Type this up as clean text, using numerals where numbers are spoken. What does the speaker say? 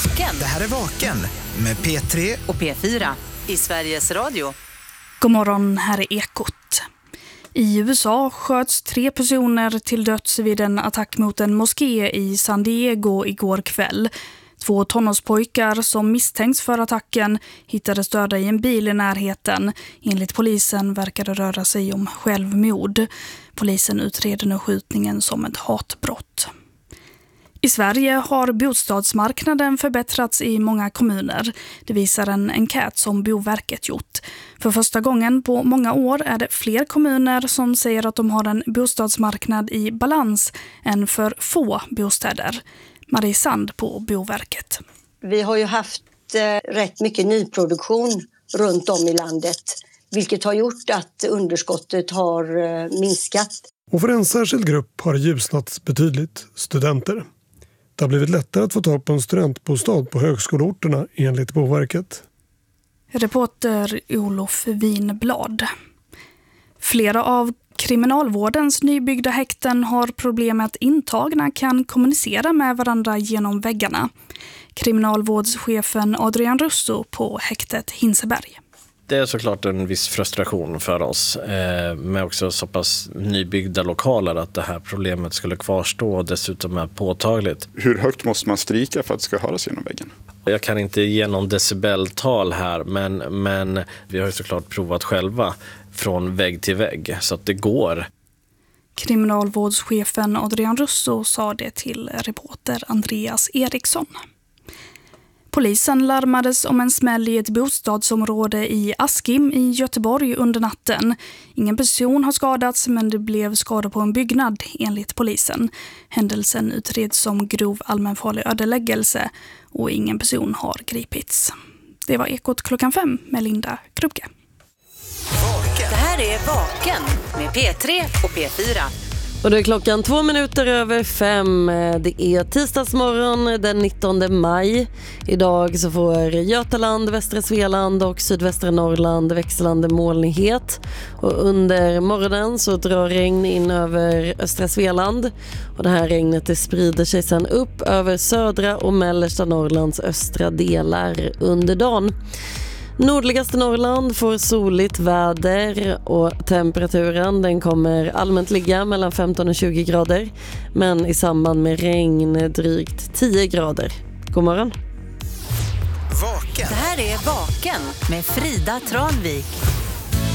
Vaken. Det här är Vaken med P3 och P4 i Sveriges Radio. God morgon, här är Ekot. I USA sköts 3 personer till döds vid en attack mot en moské i San Diego igår kväll. 2 tonårspojkar som misstänks för attacken hittades döda i en bil i närheten. Enligt polisen verkar det röra sig om självmord. Polisen utreder nu skjutningen som ett hatbrott. I Sverige har bostadsmarknaden förbättrats i många kommuner. Det visar en enkät som Boverket gjort. För första gången på många år är det fler kommuner som säger att de har en bostadsmarknad i balans än för få bostäder. Marie Sand på Boverket. Vi har ju haft rätt mycket nyproduktion runt om i landet, vilket har gjort att underskottet har minskat. Och för en särskild grupp har det ljusnat betydligt: studenter. Det har blivit lättare att få tag på en studentbostad på högskoleorterna enligt Boverket. Reporter Olof Winblad. Flera av kriminalvårdens nybyggda häkten har problem med att intagna kan kommunicera med varandra genom väggarna. Kriminalvårdschefen Adrian Russo på häktet Hinseberg. Det är såklart en viss frustration för oss med också så pass nybyggda lokaler att det här problemet skulle kvarstå och dessutom är påtagligt. Hur högt måste man stryka för att det ska höras genom väggen? Jag kan inte ge någon decibeltal här men vi har ju såklart provat själva från vägg till vägg så att det går. Kriminalvårdschefen Adrian Russo sa det till reporter Andreas Eriksson. Polisen larmades om en smäll i ett bostadsområde i Askim i Göteborg under natten. Ingen person har skadats men det blev skador på en byggnad enligt polisen. Händelsen utreds som grov allmänfarlig ödeläggelse och ingen person har gripits. Det var Ekot 5 med Linda Krupke. Det här är Vaken med P3 och P4. Och det är klockan 5:02. Det är tisdagsmorgon den 19 maj. Idag så får Götaland, västra Svealand och sydvästra Norrland växlande molnighet. Och under morgonen så drar regn in över östra Svealand. Och det här regnet det sprider sig sedan upp över södra och mellersta Norrlands östra delar under dagen. Nordligaste Norrland får soligt väder och temperaturen den kommer allmänt ligga mellan 15 och 20 grader. Men i samband med regn drygt 10 grader. God morgon. Vaken. Det här är Vaken med Frida Tranvik.